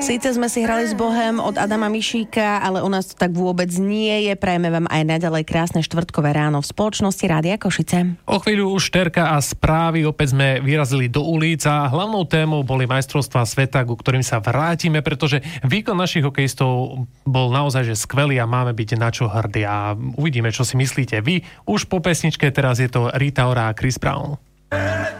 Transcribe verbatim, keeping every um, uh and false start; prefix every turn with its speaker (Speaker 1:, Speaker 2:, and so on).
Speaker 1: Síce sme si hrali s Bohem od Adama Mišíka, ale u nás to tak vôbec nie je. Prajeme vám aj naďalej krásne štvrtkové ráno v spoločnosti Rádia Košice.
Speaker 2: O chvíľu už šterka a správy, opäť sme vyrazili do ulic a hlavnou témou boli majstrovstvá sveta, ku ktorým sa vrátime, pretože výkon našich hokejistov bol naozaj že skvelý a máme byť na čo hrdí a uvidíme, čo si myslíte vy. Už po pesničke teraz je to Rita Ora a Chris Brown.